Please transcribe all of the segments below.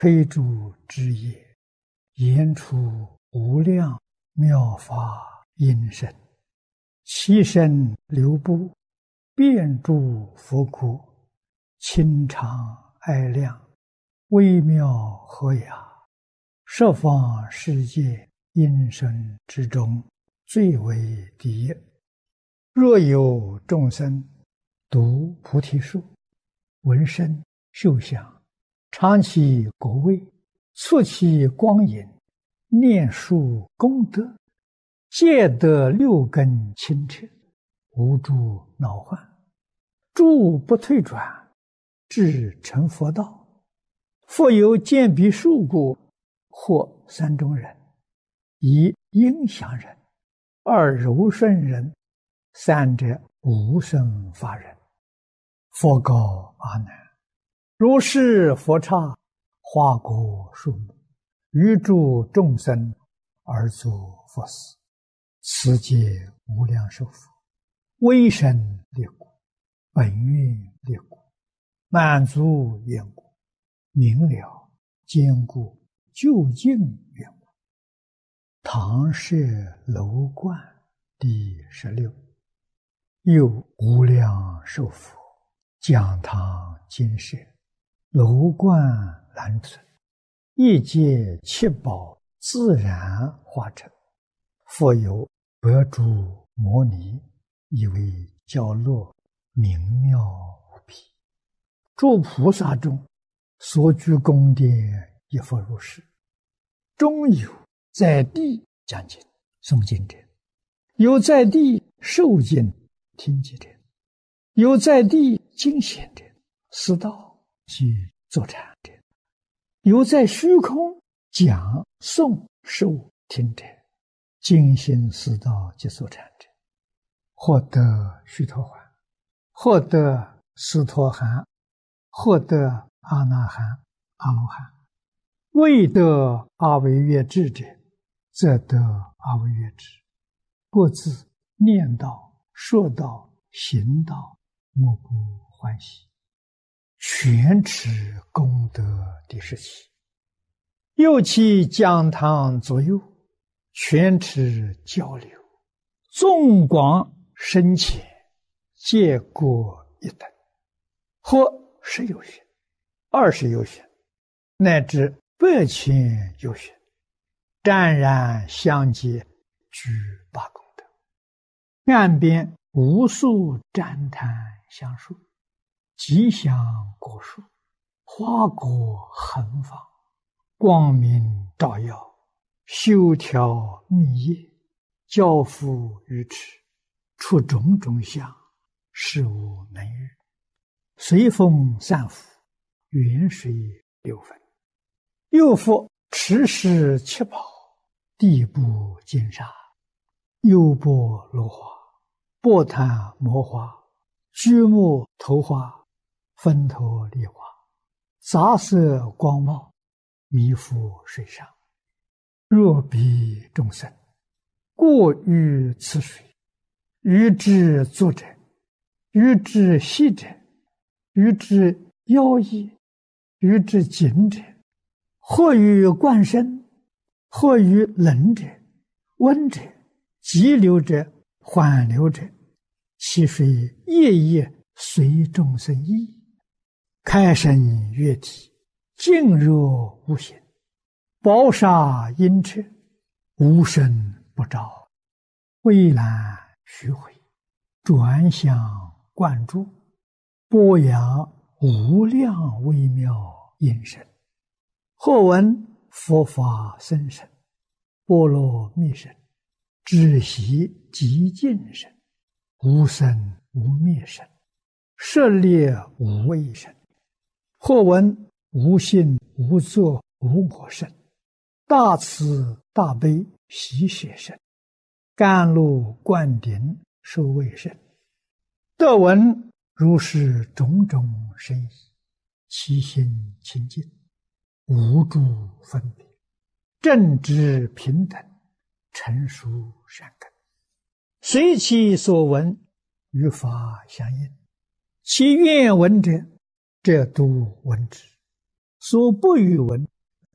推诸枝叶，言出无量妙法音声，其身流布，遍诸佛国，清常爱亮，微妙和雅，十方世界音声之中，最为第一。若有众生读菩提树，闻声嗅香，尝其果味，触其光影，念树功德，皆得六根清澈，无诸恼患，诸不退转，至成佛道。复有见彼树故，或三种人：一音响人，二柔顺人，三者无生法人。佛告阿难：如是佛刹，花果树木，于诸众生而作佛事，此皆无量寿佛，威神力故，本愿力故，满足愿故，明了坚固究竟愿故。唐舍楼观第16。又无量寿佛讲堂金舍，楼观兰存，一界七宝自然化成，复有百诸摩尼，以为教乐，明妙无比。诸菩萨中所居宫殿，亦复如是。中有在地讲经诵经者，有在地受经听经者，有在地经显者，思道及坐禅者，有在虚空讲诵受听者，精心思道及坐禅者，获得须陀洹，获得斯陀含，获得阿那含、阿罗汉。未得阿惟越致者，则得阿惟越致。各自念道、说道、行道，莫不欢喜，全持功德第17。又其讲堂左右，全持交流，纵广深浅，皆各一等，或10有许、20有许，乃至100千有许，湛然相接，具八功德。岸边无数旃檀香树，吉祥果树，花果横放，光明照耀，修条密叶，交付于持，出种种相，事无能遇。随风散伏，远水流分。又复持世七宝，地部金沙，优波罗花，波檀摩花，居木头花，分头梨花，杂色光茂，弥覆水上。若彼众生过于此水，于之坐者，于之息者，于之腰衣，于之颈者，或于冠身，或于冷者、温者、急流者、缓流者，其水夜夜随众生意，开身悦体，静若无形，宝刹阴彻，无声不照，蔚蓝虚回，转向灌注，播扬无量微妙音声。或闻佛法僧声，波罗蜜声，止息极静声，无生无灭声，舍猎无畏声。或闻无性无作无我声，大慈大悲喜舍声，甘露灌顶受畏声。得闻如是种种声意，其心清净，无诸分别，正知平等，成熟善根，随其所闻，与法相应。其愿闻者，则都闻之；所不与闻，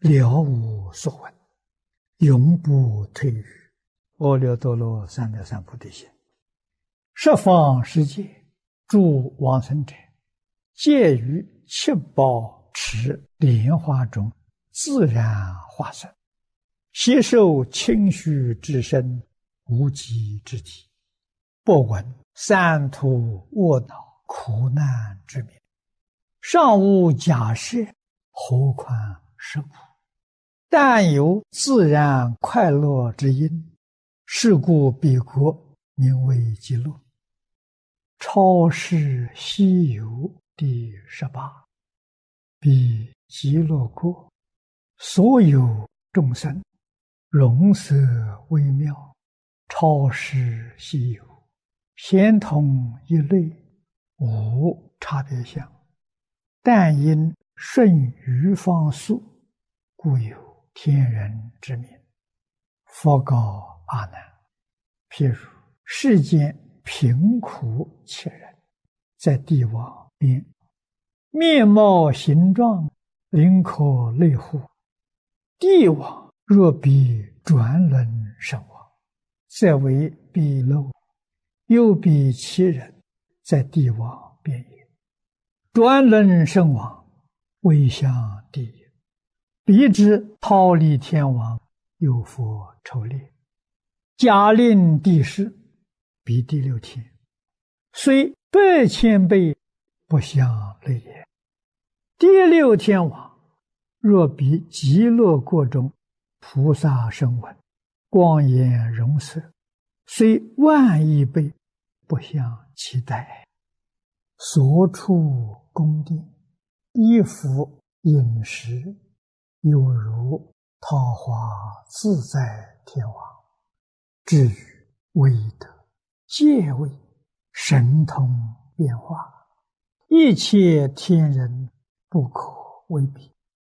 了无所闻，永不退于阿耨多罗三藐三菩提心。十方世界诸往生者，皆于七宝池莲花中自然化身，悉受清虚之身，无极之体，不闻三途卧恼苦难之名，尚无假设，何况实苦？但有自然快乐之因，是故彼国名为极乐。超世西游第18，彼极乐国所有众生，容色微妙，超世西游，咸同一类，无差别相，但因顺于方速，故有天人之名。佛告阿难：譬如世间贫苦切人，在帝王边，面貌形状，灵可类乎？帝王若比转轮身亡，则为鄙陋；又比其人，在帝王边也。转轮身亡，未向地也。彼之忉利天王，有佛抽列，假令地势，彼第六天，虽100,000倍，不相类也。第六天王若比极乐国中菩萨声闻，光颜容色，虽10000亿倍，不相期待。所处宫殿，衣服饮食，有如桃花自在天王。至于威德、戒位、神通变化，一切天人不可为比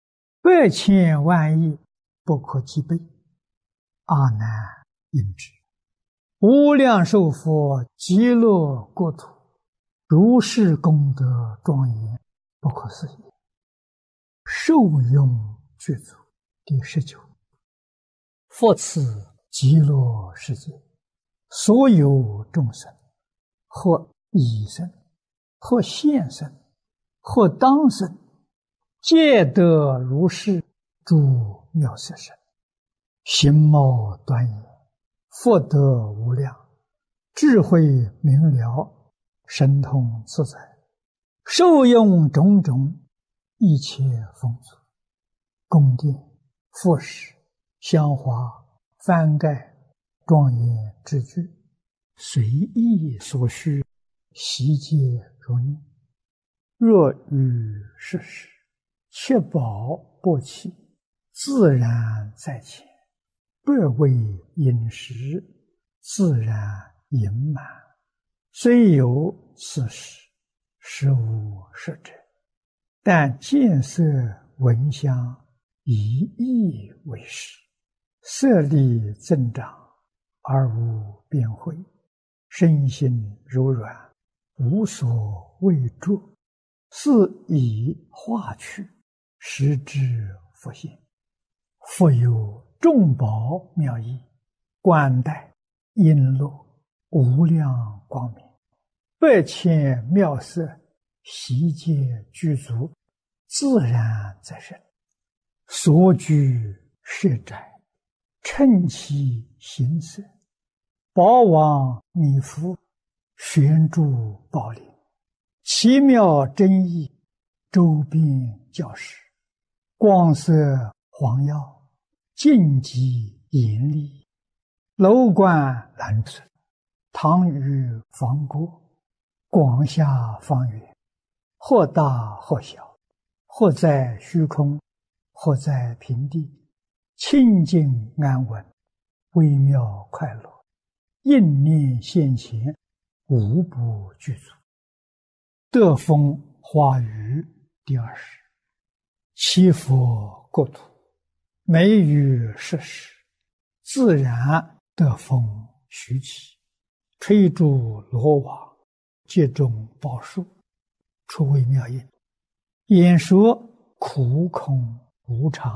，100,000万亿不可计备。阿难应知，无量寿佛极乐国土，如是功德庄严，不可思议。受用具足第19。复次极乐世界，所有众生，或已生，或现生，或当生，皆得如是诸妙色身，形貌端严，福德无量，智慧明了，神通自在，受用种种一切丰足，宫殿、服饰、香花、幡盖、庄严之具，随意所需，悉皆如念。若于世时，七宝不起，自然在前，不为饮食，自然盈满。虽有此时，实无实者，但见色闻香，以意为食，色力增长，而无边慧，身心柔软，无所畏著，是以化去，实之复现。复有众宝妙义，冠带璎珞，无量光明，100,000妙色，悉皆具足，自然在身。所居舍宅，称其形色，宝王弥覆，悬诸宝林，奇妙真义，周边教室，光色黄耀，净极严厉，楼观蓝色，堂宇方郭，广厦方圆，或大或小，或在虚空，或在平地，清净安稳，微妙快乐，应念现前，无不具足。得风花雨第20。七佛国土，每于世时，自然得风徐起，吹诸罗网，皆种宝树，出微妙音，演说苦空无常，